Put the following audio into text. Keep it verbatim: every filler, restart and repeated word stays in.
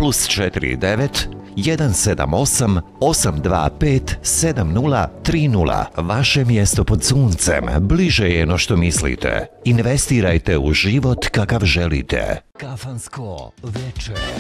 plus četiri devet jedan sedam osam osam dva pet sedam nula tri nula. Vaše mjesto pod suncem bliže je no što mislite. Investirajte u život kakav želite. Kafansko veče.